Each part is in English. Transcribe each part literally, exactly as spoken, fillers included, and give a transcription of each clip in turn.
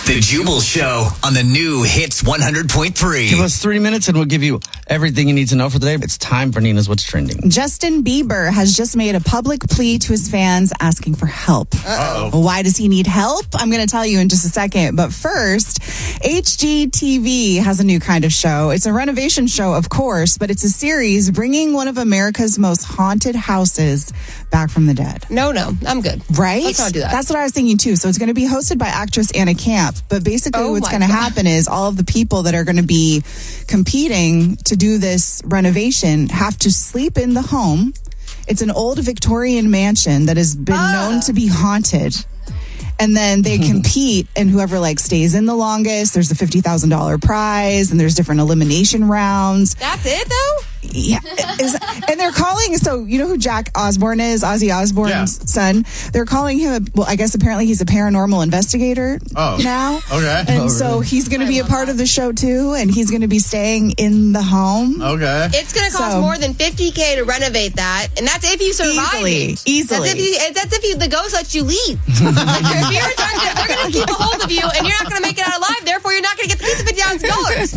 The Jubal Show on the new Hits one hundred point three. Give us three minutes and we'll give you everything you need to know for the day. It's time for Nina's What's Trending. Justin Bieber has just made a public plea to his fans asking for help. Uh-oh. Why does he need help? I'm going to tell you in just a second. But first, H G T V has a new kind of show. It's a renovation show, of course, but it's a series bringing one of America's most haunted houses back from the dead. No, no, I'm good. Right? Let's not do that. That's what I was thinking too. So it's going to be hosted by actress Anna Camp. But basically Oh what's my going to God. happen is all of the people that are going to be competing to do this renovation have to sleep in the home. It's an old Victorian mansion that has been Ah. known to be haunted. And then they compete, and whoever like stays in the longest, there's a fifty thousand dollars prize, and there's different elimination rounds. That's it, though? Yeah, is, and they're calling. So you know who Jack Osborne is, Ozzy Osbourne's Yeah. son. They're calling him. A, well, I guess apparently he's a paranormal investigator Oh. now. Okay. And Oh, so really? he's going to I be a love part that. of the show too, and he's going to be staying in the home. Okay. It's going to cost So- more than fifty K to renovate that, and that's if you survive Easily, it. easily. That's if, you, that's if you, the ghost lets you leave. Like your spirits aren't gonna, they're going to keep a hold of you, and you're not going to make it out alive. Therefore, you're not going to get the piece of fifty thousand dollars.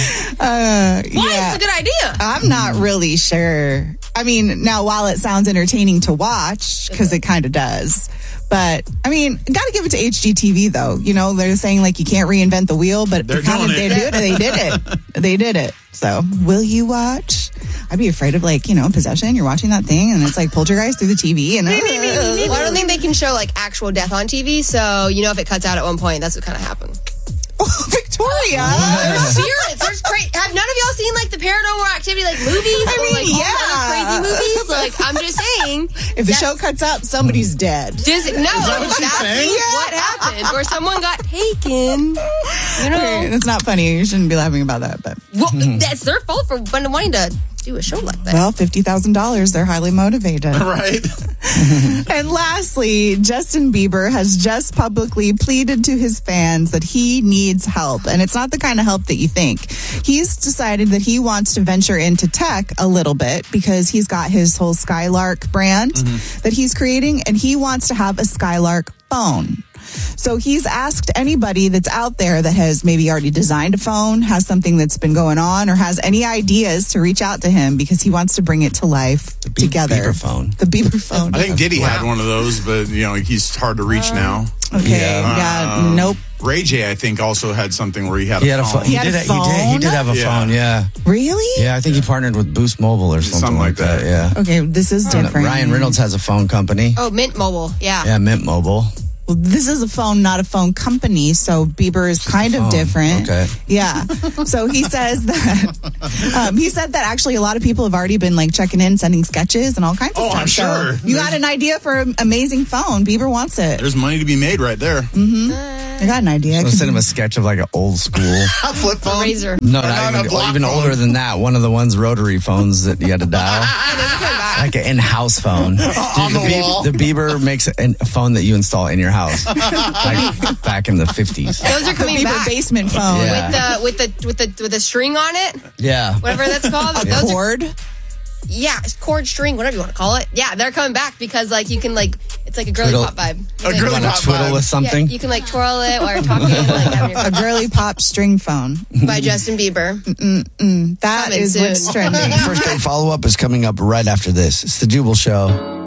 Uh, Why? yeah. It's a good idea. I'm not really sure. I mean, now while it sounds entertaining to watch, because it kind of does, but I mean, got to give it to H G T V though. You know, they're saying like you can't reinvent the wheel, but They're it kind of doing they it. did. They did it. They did it. So, will you watch? I'd be afraid of like you know possession. You're watching that thing, and it's like poltergeist through the T V, and Well, I don't think they can show like actual death on T V, so you know if it cuts out at one point, that's what kind of happened. oh, Victoria. There's spirits. There's cra- Have none of y'all seen like the Paranormal Activity like movies I or mean, like all yeah. the other crazy movies? Like I'm just saying. If the that's- show cuts up, somebody's dead. Dis- no, that what she's that's saying? what happened. Or someone got taken. You know, Okay, that's not funny. You shouldn't be laughing about that, but. well, that's their fault for wanting to do a show like that. Well, fifty thousand dollars. They're highly motivated. Right. And lastly, Justin Bieber has just publicly pleaded to his fans that he needs help. And it's not the kind of help that you think. He's decided that he wants to venture into tech a little bit because he's got his whole Skylark brand that he's creating, and he wants to have a Skylark phone. So he's asked anybody that's out there that has maybe already designed a phone, has something that's been going on, or has any ideas to reach out to him because he wants to bring it to life Be- together. Bieber phone. The Bieber phone. I think Diddy had one of those, but you know he's hard to reach now. Okay, Yeah. yeah, Um, nope. Ray J, I think, also had something where he had He a had a phone. phone. He, had did. a He did. He phone? did have a Yeah. phone. Yeah. Really? Yeah. I think he partnered with Boost Mobile or something, Something like that. that. Yeah. Okay, this is different. Ryan Reynolds has a phone company. Oh, Mint Mobile. Yeah. Yeah, Mint Mobile. Well, this is a phone, not a phone company, so Bieber is kind phone. of different. Okay. Yeah. So he says that um, he said that actually a lot of people have already been like checking in, sending sketches and all kinds of Oh, stuff. I'm So sure. you got an idea for an amazing phone. Bieber wants it. There's money to be made right there. I got an idea. I'll send him a sketch of like an old school. A flip phone. Razor. No, Or not not a even, block even phone. older than that. One of the ones rotary phones that you had to dial. Like an in-house phone. Dude, On the Bie- wall. the Bieber makes an- a phone that you install in your house. Like back in the fifties. Those are the coming Bieber back. basement phone. Yeah. With the with the with the with the string on it, Yeah. whatever that's called. A Those are, cord. yeah, it's cord string, whatever you want to call it. Yeah, they're coming back because like you can like it's like a girly Twiddle. pop vibe. A Like, girly Want to pop twiddle vibe. with something? Yeah, you can like twirl it while you're talking. Like, having your A girly pop string phone. by Justin Bieber. That Coming is soon. what's trending. First day follow-up is coming up right after this. It's the Jubal Show.